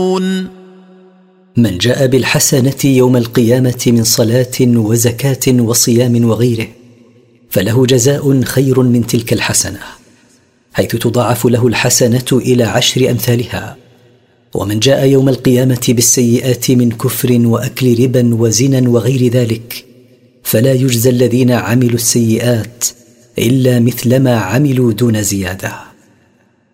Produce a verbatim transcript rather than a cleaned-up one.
من جاء بالحسنة يوم القيامة من صلاة وزكاة وصيام وغيره فله جزاء خير من تلك الحسنة، حيث تضاعف له الحسنة إلى عشر أمثالها. ومن جاء يوم القيامة بالسيئات من كفر وأكل ربا وزنا وغير ذلك فلا يجزى الذين عملوا السيئات إلا مثل ما عملوا دون زيادة.